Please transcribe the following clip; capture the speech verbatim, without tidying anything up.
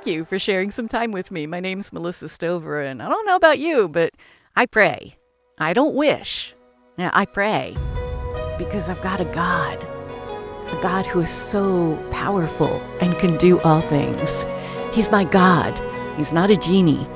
thank you for sharing some time with me. My name's Melissa Stover, and I don't know about you, but I pray. I don't wish. Yeah, I pray because I've got a God, a God who is so powerful and can do all things. He's my God. He's not a genie.